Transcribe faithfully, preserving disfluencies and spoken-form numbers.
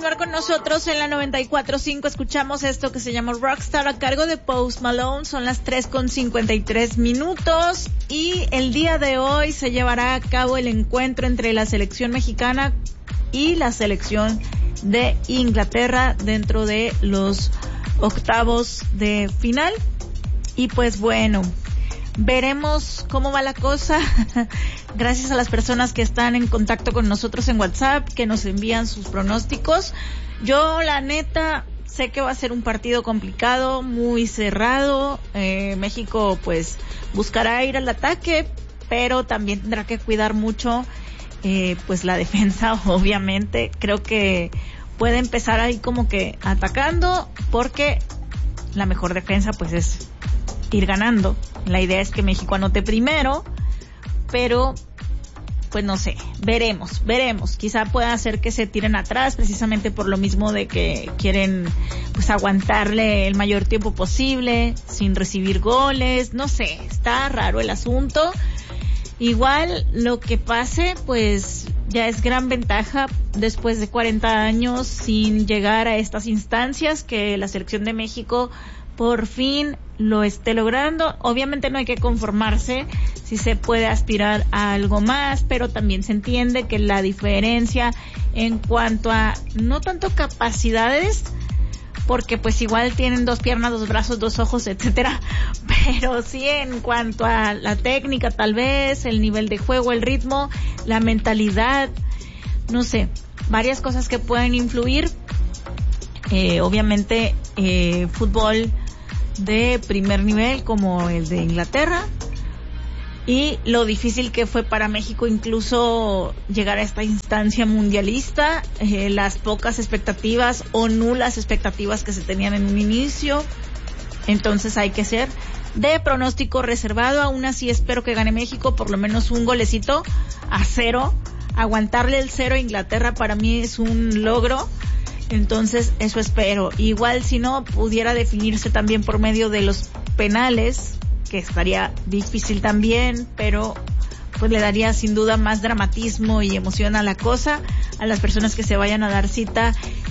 continuar con nosotros en la noventa y cuatro punto cinco. Escuchamos esto que se llama Rockstar a cargo de Post Malone. Son las tres con cincuenta y tres minutos y el día de hoy se llevará a cabo el encuentro entre la selección mexicana y la selección de Inglaterra dentro de los octavos de final. Y pues bueno, veremos cómo va la cosa. Gracias a las personas que están en contacto con nosotros en WhatsApp, que nos envían sus pronósticos. Yo, la neta, sé que va a ser un partido complicado, muy cerrado. Eh, México, pues, buscará ir al ataque, pero también tendrá que cuidar mucho, eh, pues, la defensa, obviamente. Creo que puede empezar ahí como que atacando, porque la mejor defensa, pues, es ir ganando. La idea es que México anote primero, pero pues no sé, veremos, veremos. Quizá pueda hacer que se tiren atrás precisamente por lo mismo de que quieren pues aguantarle el mayor tiempo posible sin recibir goles. No sé, está raro el asunto. Igual lo que pase pues ya es gran ventaja después de cuarenta años sin llegar a estas instancias, que la selección de México por fin lo esté logrando. Obviamente no hay que conformarse, si se puede aspirar a algo más, pero también se entiende que la diferencia en cuanto a no tanto capacidades, porque pues igual tienen dos piernas, dos brazos, dos ojos, etcétera, pero sí en cuanto a la técnica, tal vez el nivel de juego, el ritmo, la mentalidad, no sé, varias cosas que pueden influir. Eh, obviamente eh, fútbol de primer nivel como el de Inglaterra, y lo difícil que fue para México incluso llegar a esta instancia mundialista, eh, las pocas expectativas o nulas expectativas que se tenían en un inicio. Entonces hay que ser de pronóstico reservado. Aún así espero que gane México, por lo menos un golecito a cero. Aguantarle el cero a Inglaterra para mí es un logro. Entonces eso espero. Igual si no, pudiera definirse también por medio de los penales, que estaría difícil también, pero pues le daría sin duda más dramatismo y emoción a la cosa, a las personas que se vayan a dar cita